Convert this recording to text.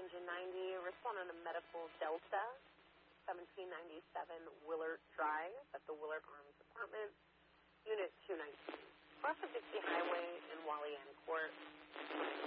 Engine 90, respond on a medical Delta, 1797 Willard Drive at the Willard Arms Apartment, Unit 219, off of Dixie Highway in Walian Court.